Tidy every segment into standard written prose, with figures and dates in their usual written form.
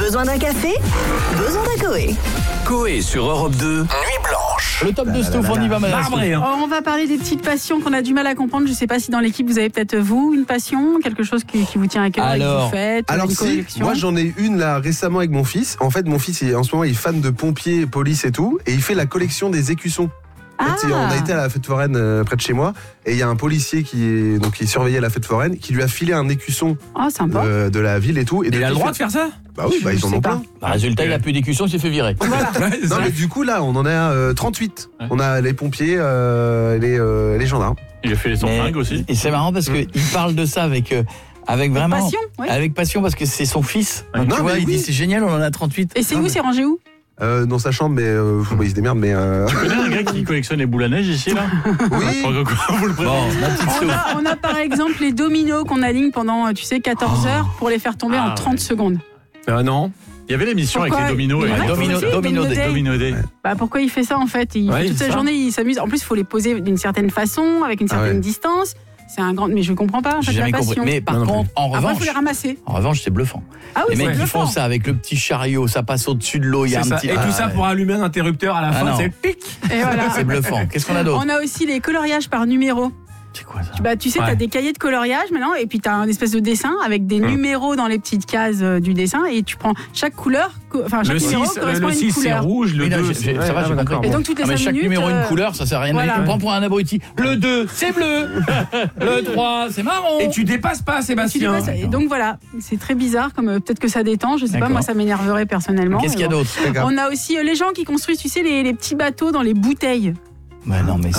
Besoin d'un café? Besoin d'un Coé. Coé sur Europe 2, Nuit Blanche. Le top de Stouff, on y va, madame. On va parler des petites passions qu'on a du mal à comprendre. Je ne sais pas si dans l'équipe, vous avez peut-être, vous, une passion, quelque chose qui vous tient à cœur et que vous faites, alors une si, collection. moi j'en ai une là récemment avec mon fils. En fait, mon fils, en ce moment, il est fan de pompiers, police et tout. Et il fait la collection des écussons. En fait, on a été à la fête foraine près de chez moi. Et il y a un policier qui surveillait la fête foraine, qui lui a filé un écusson de la ville et tout. Et il a le droit de faire ça? Bah oui, ils en ont plein. Résultat, il a plus d'écusson, il s'est fait virer. Voilà. Non, mais du coup, là, on en a 38. Ouais. On a les pompiers, les gendarmes. Il a fait son fringue aussi. Et c'est marrant parce qu'il parle de ça avec vraiment. Passion, ouais. Avec passion, parce que c'est son fils. Ouais. Tu vois, il dit c'est génial, on en a 38. Et c'est où? C'est rangé où? Dans sa chambre, mais il se démerde. Mais Tu connais un gars qui collectionne les boules à neige ici, là? Oui. Vous le présentez. On a par exemple les dominos qu'on aligne pendant, 14 heures pour les faire tomber en 30 secondes. Non. Il y avait l'émission avec les dominos. Domino Day. Bah, pourquoi il fait ça en fait? Il fait toute sa journée, il s'amuse. En plus, il faut les poser d'une certaine façon, avec une certaine distance. C'est un grand. Mais je comprends pas en fait la passion. Mais par contre, en Après, revanche, il faut les ramasser. En revanche, c'est bluffant. Ah oui, les mecs c'est qui bluffant. font ça avec le petit chariot, ça passe au-dessus de l'eau, il y a un petit. Et tout ça pour allumer un interrupteur à la fin, non. c'est pic. Et voilà. C'est bluffant. Qu'est-ce qu'on a d'autre? On a aussi les coloriages par numéro. C'est quoi ça? Bah, tu sais, t'as des cahiers de coloriage maintenant, et puis t'as un espèce de dessin avec des numéros dans les petites cases du dessin, et tu prends chaque couleur, chaque numéro correspond à une 6 c'est couleur. rouge, le 2 ça va, j'ai compris. Et donc toutes les 5 chaque minutes, numéro une couleur, ça sert à rien. voilà. On prend pour un abruti. Le 2, c'est bleu. Le 3, c'est marron. Et tu dépasses pas, Sébastien. Et donc voilà, c'est très bizarre, comme peut-être que ça détend, je sais pas, moi ça m'énerverait personnellement. Qu'est-ce qu'il y a d'autre? On a aussi les gens qui construisent, tu sais, les petits bateaux dans les bouteilles. Ouais, non, mais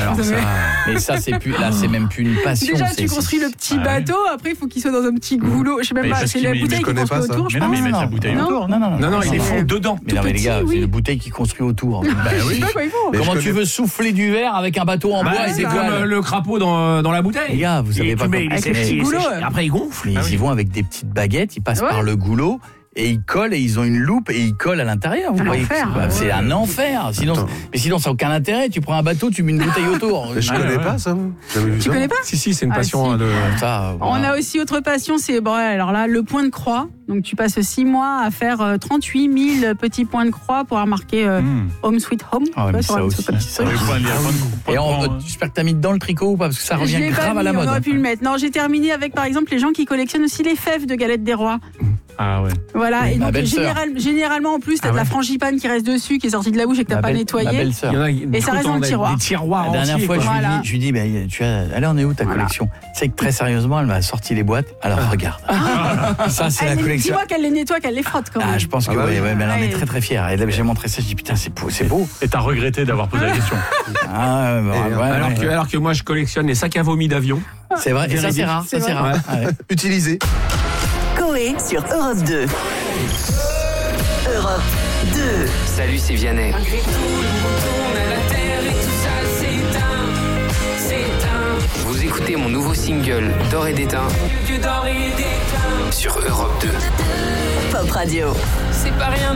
ça, c'est plus, là, c'est même plus une passion. Déjà, tu construis le petit bateau, après, il faut qu'il soit dans un petit goulot. Je sais même pas, c'est la bouteille qui construit autour, je pense. Mais non, mais il met la bouteille autour. Non, il est fond dedans. Mais non, mais les gars, c'est une bouteille qui construit autour. Je sais pas quoi ils font. Comment tu veux souffler du verre avec un bateau en bois et des comme voiles? le crapaud dans la bouteille. Les gars, vous savez pas comment. Avec le petit goulot. Après, il gonfle. Ils y vont avec des petites baguettes, ils passent par le goulot. Et ils collent, et ils ont une loupe, et ils collent à l'intérieur. Vous voyez, c'est un enfer. Sinon, ça n'a aucun intérêt. Tu prends un bateau, tu mets une bouteille autour. Je connais pas ça. Tu connais pas? Si, c'est une passion. On a aussi autre passion, c'est alors là, le point de croix. Donc tu passes 6 mois à faire 38 000 petits points de croix pour marquer Home Sweet Home. Ah, mais ça aussi. Et j'espère que t'as mis dedans le tricot ou pas, parce que ça revient grave à la mode. On aurait pu le mettre. Non, j'ai terminé avec par exemple les gens qui collectionnent aussi les fèves de galettes des rois. Ah ouais. Voilà, et donc généralement en plus t'as de la frangipane qui reste dessus, qui est sortie de la bouche et que t'as pas nettoyé. Et ça reste dans le tiroir. Des tiroirs. La dernière fois, je lui dis, elle en est où ta collection? C'est que très sérieusement, elle m'a sorti les boîtes. Alors regarde. Ça, c'est la collection. Dis-moi qu'elle les nettoie, qu'elle les frotte quand même. Ah, je pense que mais elle en est très très fière. Et là, j'ai montré ça, je dis putain, c'est beau. Et t'as regretté d'avoir posé la question. Alors que moi, je collectionne les sacs à vomi d'avion. C'est vrai, et ça, c'est rare. Ça, c'est rare. Utilisé. Coé sur Europe 2. Europe 2. Salut, c'est Vianney. Vous écoutez mon nouveau single D'or et d'éteint sur Europe 2. Pop Radio. C'est pas rien